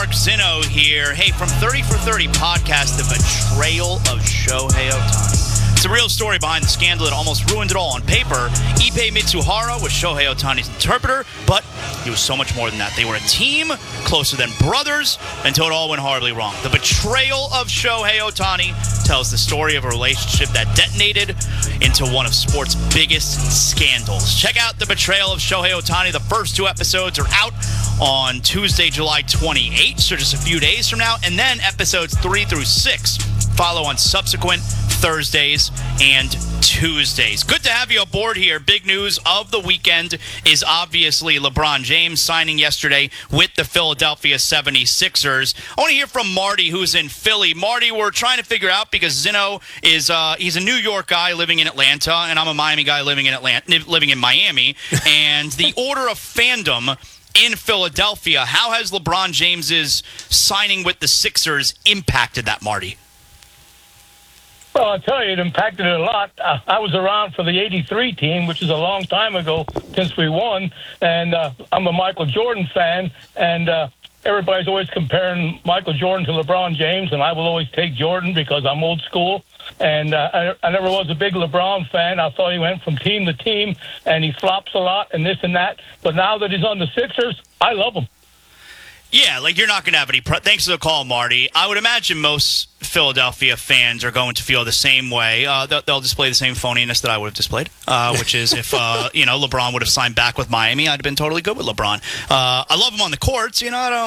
Mark Zinno here. Hey, from 30 for 30 podcast, The Betrayal of Shohei Ohtani. It's a real story behind the scandal that almost ruined it all. On paper, Ippei Mitsuhara was Shohei Ohtani's interpreter, but he was so much more than that. They were a team, closer than brothers, until it all went horribly wrong. The Betrayal of Shohei Ohtani tells the story of a relationship that detonated into one of sports' biggest scandals. Check out The Betrayal of Shohei Ohtani. The first 2 episodes are out on Tuesday, July 28th, so just a few days from now, and then episodes 3 through 6 follow on subsequent Thursdays and Tuesdays. Good to have you aboard here. Big news of the weekend is obviously LeBron James signing yesterday with the Philadelphia 76ers. I want to hear from Marty, who's in Philly. Marty, we're trying to figure out, because Zinno is he's a New York guy living in Atlanta, and I'm a Miami guy living in Miami. And the order of fandom in Philadelphia, how has LeBron James's signing with the Sixers impacted that, Marty? Well, I'll tell you, it impacted it a lot. I was around for the '83 team, which is a long time ago since we won, and I'm a Michael Jordan fan, and everybody's always comparing Michael Jordan to LeBron James, and I will always take Jordan because I'm old school, and I never was a big LeBron fan. I thought he went from team to team, and he flops a lot and this and that, but now that he's on the Sixers, I love him. Yeah, like you're not going to have any thanks for the call, Marty. I would imagine most Philadelphia fans are going to feel the same way. They'll display the same phoniness that I would have displayed, which is if LeBron would have signed back with Miami, I'd have been totally good with LeBron. I love him on the courts. I don't